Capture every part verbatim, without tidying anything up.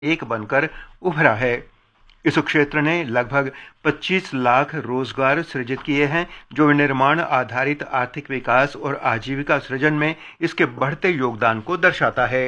एक बनकर उभरा है। इस क्षेत्र ने लगभग पच्चीस लाख रोजगार सृजित किए हैं, जो निर्माण आधारित आर्थिक विकास और आजीविका सृजन में इसके बढ़ते योगदान को दर्शाता है।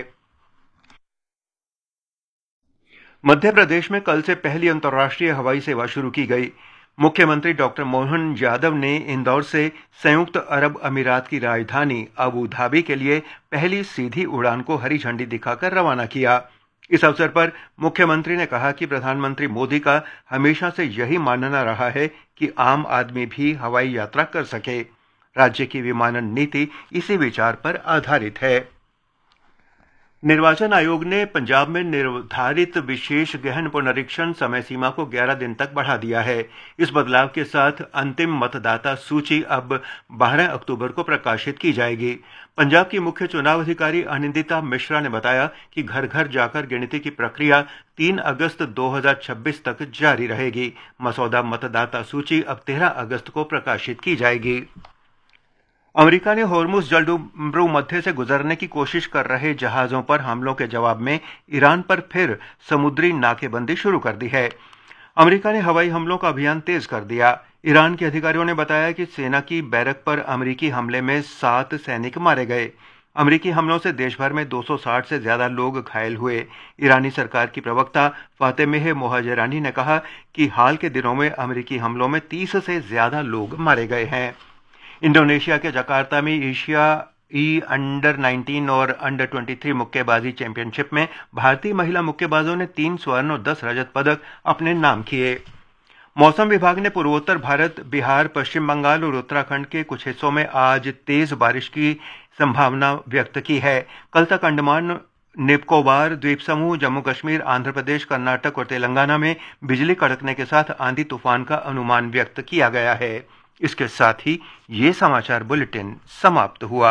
मध्य प्रदेश में कल से पहली अंतर्राष्ट्रीय हवाई सेवा शुरू की गई। मुख्यमंत्री डॉक्टर मोहन यादव ने इंदौर से संयुक्त अरब अमीरात की राजधानी अबू धाबी के लिए पहली सीधी उड़ान को हरी झंडी दिखाकर रवाना किया। इस अवसर पर मुख्यमंत्री ने कहा कि प्रधानमंत्री मोदी का हमेशा से यही मानना रहा है कि आम आदमी भी हवाई यात्रा कर सके। राज्य की विमानन नीति इसी विचार पर आधारित है। निर्वाचन आयोग ने पंजाब में निर्धारित विशेष गहन पुनरीक्षण समय सीमा को ग्यारह दिन तक बढ़ा दिया है। इस बदलाव के साथ अंतिम मतदाता सूची अब बारह अक्टूबर को प्रकाशित की जाएगी। पंजाब की मुख्य चुनाव अधिकारी अनिंदिता मिश्रा ने बताया कि घर घर जाकर गिनती की प्रक्रिया तीन अगस्त दो हज़ार छब्बीस तक जारी रहेगी। मसौदा मतदाता सूची अब तेरह अगस्त को प्रकाशित की जाएगी। अमेरिका ने होर्मुज जलडुब्रू मध्य से गुजरने की कोशिश कर रहे जहाजों पर हमलों के जवाब में ईरान पर फिर समुद्री नाकेबंदी शुरू कर दी है। अमेरिका ने हवाई हमलों का अभियान तेज कर दिया। ईरान के अधिकारियों ने बताया कि सेना की बैरक पर अमेरिकी हमले में सात सैनिक मारे गए। अमेरिकी हमलों से देश भर में दो सौ साठ से ज्यादा लोग घायल हुए। ईरानी सरकार की प्रवक्ता फातेमेह मोहजेरानी ने कहा कि हाल के दिनों में अमेरिकी हमलों में तीस से ज्यादा लोग मारे गए हैं। इंडोनेशिया के जकार्ता में एशिया ई अंडर उन्नीस और अंडर तेईस मुक्केबाजी चैंपियनशिप में भारतीय महिला मुक्केबाजों ने तीन स्वर्ण और दस रजत पदक अपने नाम किए। मौसम विभाग ने पूर्वोत्तर भारत, बिहार, पश्चिम बंगाल और उत्तराखंड के कुछ हिस्सों में आज तेज बारिश की संभावना व्यक्त की है। कल तक अंडमान निकोबार द्वीप समूह, जम्मू कश्मीर, आंध्र प्रदेश, कर्नाटक और तेलंगाना में बिजली कड़कने के साथ आंधी तूफान का अनुमान व्यक्त किया गया है। इसके साथ ही ये समाचार बुलेटिन समाप्त हुआ।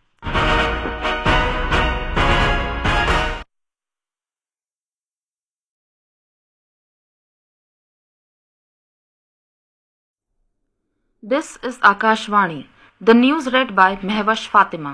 This is Akashvani. The news read by Mehwash Fatima.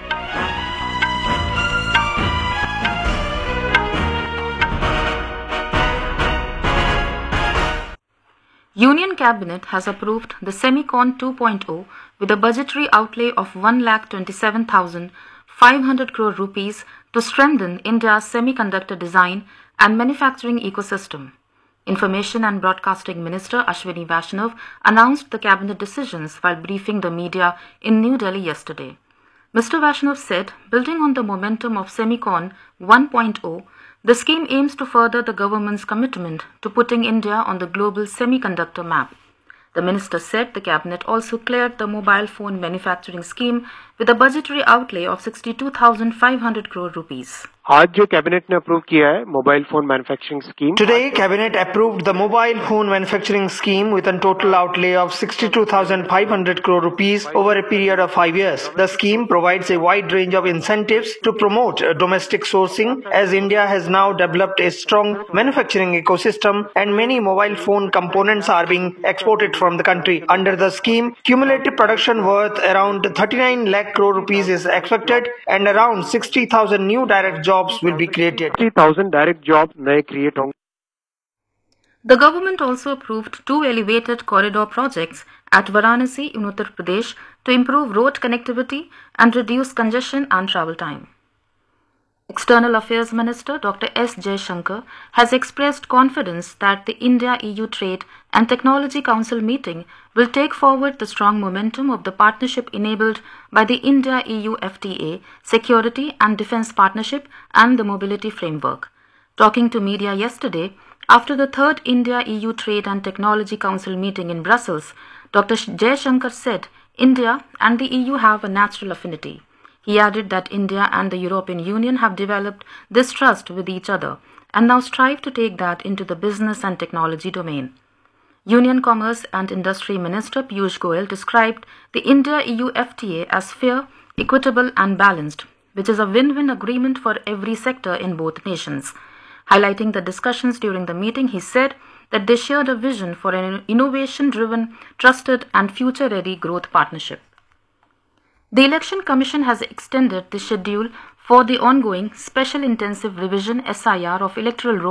Union Cabinet has approved the Semicon two point oh with a budgetary outlay of one lakh twenty-seven thousand five hundred crore rupees to strengthen India's semiconductor design and manufacturing ecosystem. Information and Broadcasting Minister Ashwini Vaishnav announced the cabinet decisions while briefing the media in New Delhi yesterday. Mister Vaishnav said, building on the momentum of Semicon one point oh, the scheme aims to further the government's commitment to putting India on the global semiconductor map. The minister said the cabinet also cleared the mobile phone manufacturing scheme with a budgetary outlay of sixty-two thousand five hundred crore rupees. आज जो cabinet ने approve किया है mobile phone manufacturing scheme. Today, Cabinet approved the mobile phone manufacturing scheme with a total outlay of sixty-two thousand five hundred crore rupees over a period of five years. The scheme provides a wide range of incentives to promote domestic sourcing, as India has now developed a strong manufacturing ecosystem and many mobile phone components are being exported from the country. Under the scheme, cumulative production worth around thirty-nine lakh crore rupees is expected and around sixty thousand new direct jobs jobs will be created. sixty thousand direct jobs नए create होंगे. The government also approved two elevated corridor projects at Varanasi in Uttar Pradesh to improve road connectivity and reduce congestion and travel time. External Affairs Minister Doctor S Jaishankar has expressed confidence that the India-E U Trade and Technology Council meeting will take forward the strong momentum of the partnership enabled by the India-E U F T A, Security and Defence Partnership and the Mobility Framework. Talking to media yesterday, after the third India-E U Trade and Technology Council meeting in Brussels, Doctor Jaishankar said India and the E U have a natural affinity. He added that India and the European Union have developed this trust with each other and now strive to take that into the business and technology domain. Union Commerce and Industry Minister Piyush Goyal described the India-E U F T A as fair, equitable and balanced, which is a win-win agreement for every sector in both nations. Highlighting the discussions during the meeting, he said that they shared a vision for an innovation-driven, trusted and future-ready growth partnership. The Election Commission has extended the schedule for the ongoing Special Intensive Revision S I R of electoral